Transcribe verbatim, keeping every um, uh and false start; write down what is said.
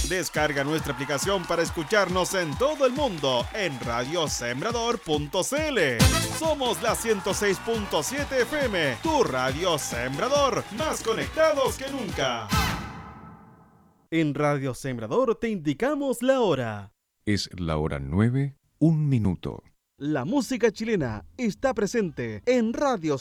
Descarga nuestra aplicación para escucharnos en todo el mundo en radio sembrador punto c l. Somos la ciento seis punto siete F M, tu radio Sembrador, más conectados que nunca. En Radio Sembrador te indicamos la hora. Es la hora nueve, un minuto. La música chilena está presente en Radio